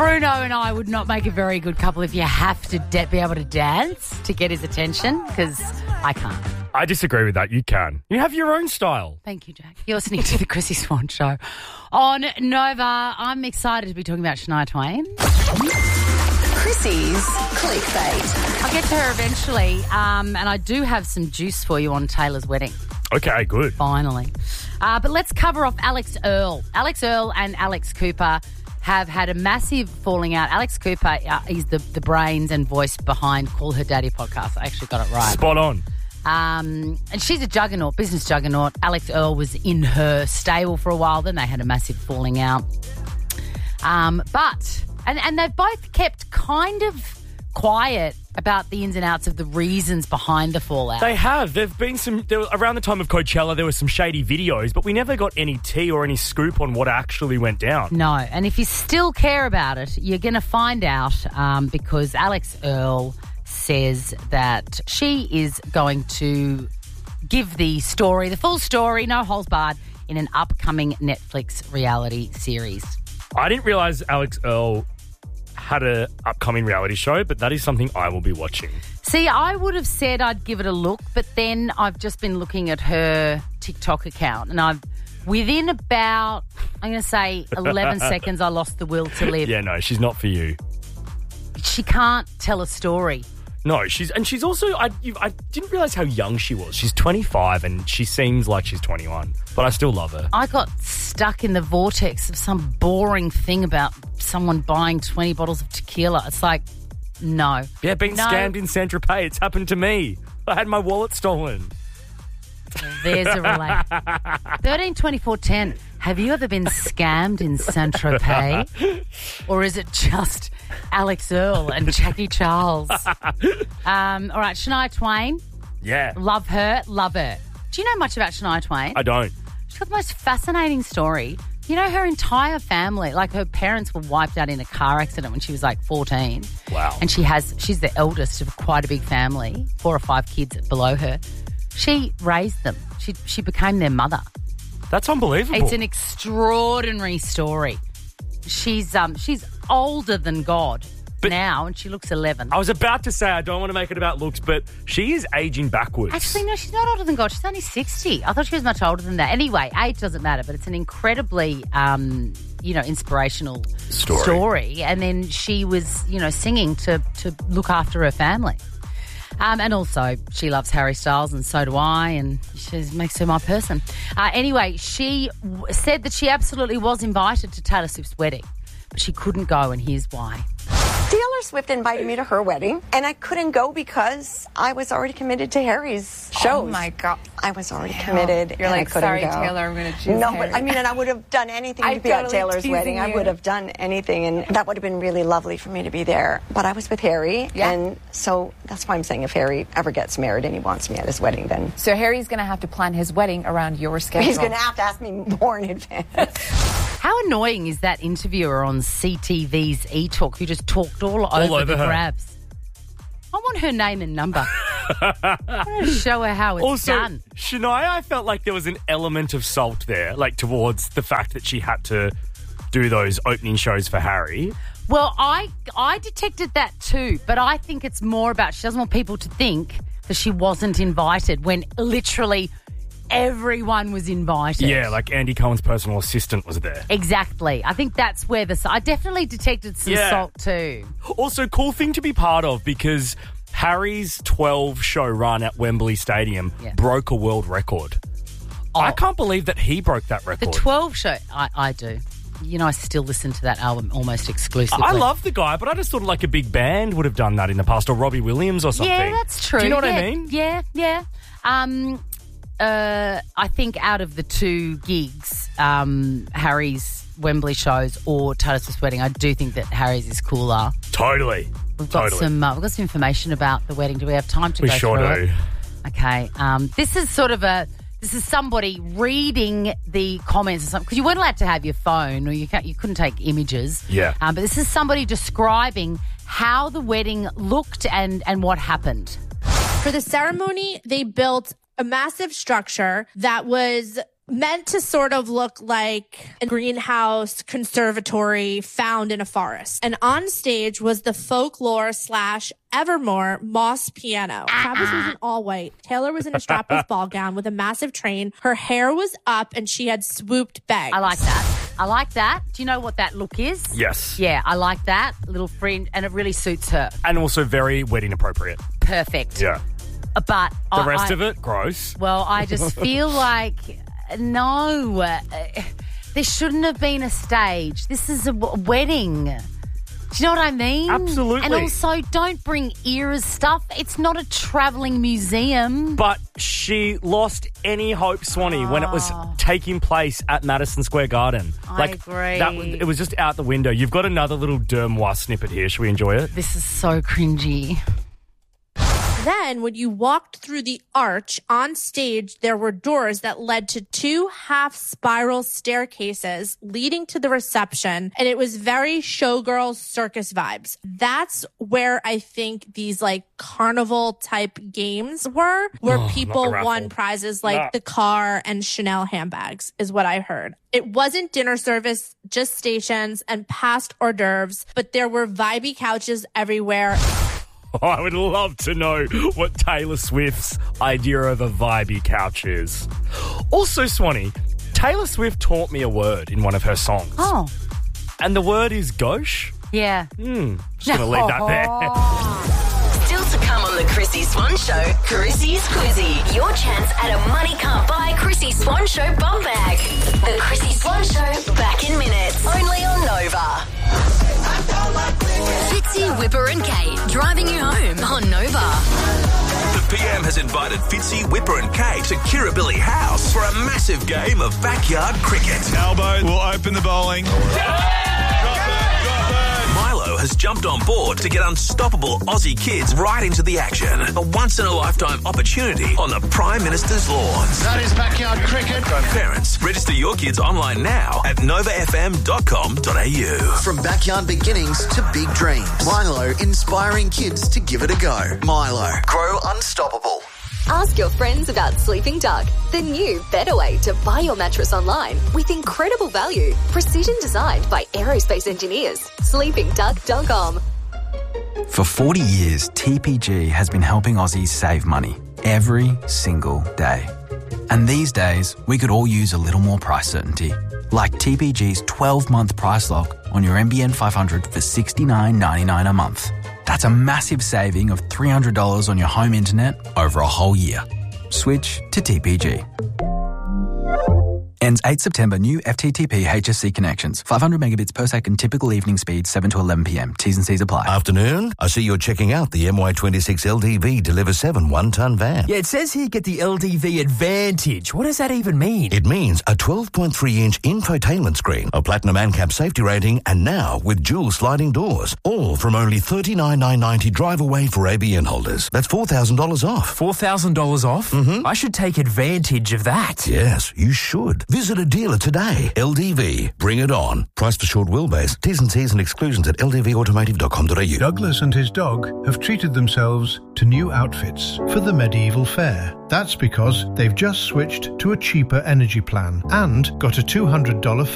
Bruno and I would not make a very good couple if you have to be able to dance to get his attention, because I can't. I disagree with that. You can. You have your own style. Thank you, Jack. You're listening to the Chrissy Swan Show on Nova. I'm excited to be talking about Shania Twain. Chrissy's Clickbait. I'll get to her eventually, and I do have some juice for you on Taylor's wedding. Okay, good. Finally. But let's cover off Alex Earl. Alex Earl and Alex Cooper have had a massive falling out. Alex Cooper is the brains and voice behind Call Her Daddy podcast. I actually got it right. Spot on. And she's a juggernaut, business juggernaut. Alex Earl was in her stable for a while. Then they had a massive falling out. But they've both kept kind of quiet about the ins and outs of the reasons behind the fallout. They have. There've been around the time of Coachella, there were some shady videos, but we never got any tea or any scoop on what actually went down. No, and if you still care about it, you're going to find out because Alex Earl says that she is going to give the full story, no holds barred, in an upcoming Netflix reality series. I didn't realise Alex Earl had an upcoming reality show, but that is something I will be watching. See, I would have said I'd give it a look, but then I've just been looking at her TikTok account, and within about, I'm going to say 11 seconds, I lost the will to live. Yeah, no, she's not for you. She can't tell a story. No, she's also, I didn't realise how young she was. She's 25 and she seems like she's 21, but I still love her. I got stuck in the vortex of some boring thing about someone buying 20 bottles of tequila. It's like, no. Yeah, being scammed in Saint-Tropez. It's happened to me. I had my wallet stolen. There's a relate. 13-24-10. Have you ever been scammed in Saint-Tropez? Or is it just Alex Earl and Jackie Charles? All right, Shania Twain. Yeah. Love her, love her. Do you know much about Shania Twain? I don't. She's got the most fascinating story. You know, her entire family, like her parents were wiped out in a car accident when she was like 14. Wow. And she's the eldest of quite a big family, 4 or 5 kids below her. She raised them. She became their mother. That's unbelievable. It's an extraordinary story. She's older than God now, and she looks 11. I was about to say I don't want to make it about looks, but she is aging backwards. Actually, no, she's not older than God. She's only 60. I thought she was much older than that. Anyway, age doesn't matter, but it's an incredibly, inspirational story. And then she was, singing to look after her family. And also, she loves Harry Styles, and so do I, and she makes her my person. Anyway, she said that she absolutely was invited to Taylor Swift's wedding, but she couldn't go, and here's why. Taylor Swift invited me to her wedding, and I couldn't go because I was already committed to Harry's shows. Oh, my God. I was already committed. You're like, I couldn't sorry, go. Taylor, I'm going to choose No, Harry. but I mean, and I would have done anything to be at Taylor's wedding. I would have done anything, and that would have been really lovely for me to be there. But I was with Harry, and so that's why I'm saying if Harry ever gets married and he wants me at his wedding, then... So Harry's going to have to plan his wedding around your schedule. He's going to have to ask me more in advance. How annoying is that interviewer on CTV's E-Talk who just talked all over the grabs? I want her name and number. I want to show her how it's done. Shania, I felt like there was an element of salt there, like towards the fact that she had to do those opening shows for Harry. Well, I detected that too, but I think it's more about she doesn't want people to think that she wasn't invited when literally everyone was invited. Yeah, like Andy Cohen's personal assistant was there. Exactly. I think that's where I definitely detected some salt too. Also, cool thing to be part of because Harry's 12-show run at Wembley Stadium broke a world record. Oh. I can't believe that he broke that record. The 12 show, I do. You know, I still listen to that album almost exclusively. I love the guy, but I just thought like a big band would have done that in the past, or Robbie Williams or something. Yeah, that's true. Do you know what I mean? Yeah. I think out of the 2 gigs, Harry's Wembley shows or Taylor Swift's wedding, I do think that Harry's is cooler. Totally. We've got some information about the wedding. Do we have time to go through it? We sure do. Okay. This is somebody reading the comments or something, because you weren't allowed to have your phone or you couldn't take images. Yeah. But this is somebody describing how the wedding looked and what happened. For the ceremony, they built a massive structure that was meant to sort of look like a greenhouse conservatory found in a forest. And on stage was the folklore / Evermore Moss piano. Travis was in all white. Taylor was in a strapless ball gown with a massive train. Her hair was up and she had swooped bangs. I like that. Do you know what that look is? Yes. Yeah, I like that. Little fringe, and it really suits her. And also very wedding appropriate. Perfect. Yeah. But the rest of it, gross. Well, I just feel like, no, there shouldn't have been a stage. This is a wedding. Do you know what I mean? Absolutely. And also, don't bring eras stuff. It's not a travelling museum. But she lost any hope, Swanee, when it was taking place at Madison Square Garden. I agree. It was just out the window. You've got another little Dermois snippet here. Should we enjoy it? This is so cringy. Then, when you walked through the arch on stage, there were doors that led to 2 half-spiral staircases leading to the reception, and it was very showgirl circus vibes. That's where I think these, like, carnival-type games were, where people won prizes like the car and Chanel handbags, is what I heard. It wasn't dinner service, just stations and past hors d'oeuvres, but there were vibey couches everywhere. I would love to know what Taylor Swift's idea of a vibey couch is. Also, Swanee, Taylor Swift taught me a word in one of her songs. Oh. And the word is gauche. Yeah. Just going to leave that there. Still to come on the Chrissy Swan Show, Chrissy's Quizzy. Your chance at a money can't buy Chrissy Swan Show bum bag. The Chrissy Swan Show, back in minutes. Only on Nova. Fitzy, Whipper and Kate, driving you home on Nova. The PM has invited Fitzy, Whipper and Kate to Kirribilli House for a massive game of backyard cricket. Albo will open the bowling. Milo has jumped on board to get unstoppable Aussie kids right into the action. A once-in-a-lifetime opportunity on the Prime Minister's lawns. That is backyard cricket. Parents, register your kids online now at novafm.com.au. From backyard beginnings to big dreams, Milo inspiring kids to give it a go. Milo, grow unstoppable. Ask your friends about Sleeping Duck, the new, better way to buy your mattress online with incredible value. Precision designed by aerospace engineers. SleepingDuck.com. For 40 years, TPG has been helping Aussies save money every single day. And these days, we could all use a little more price certainty. Like TPG's 12-month price lock on your NBN 500 for $69.99 a month. That's a massive saving of $300 on your home internet over a whole year. Switch to TPG. Ends 8 September. New FTTP HSC connections. 500 megabits per second. Typical evening speed 7 to 11 p.m. T's and C's apply. Afternoon. I see you're checking out the MY26 LDV Deliver 7 one-ton van. Yeah, it says here get the LDV Advantage. What does that even mean? It means a 12.3-inch infotainment screen, a platinum ANCAP safety rating, and now with dual sliding doors. All from only $39,990 drive away for ABN holders. That's $4,000 off. $4,000 off? Mm-hmm. I should take advantage of that. Yes, you should. Visit a dealer today. LDV. Bring it on. Price for short wheelbase. T's and C's and exclusions at ldvautomotive.com.au. Douglas and his dog have treated themselves to new outfits for the medieval fair. That's because they've just switched to a cheaper energy plan and got a $200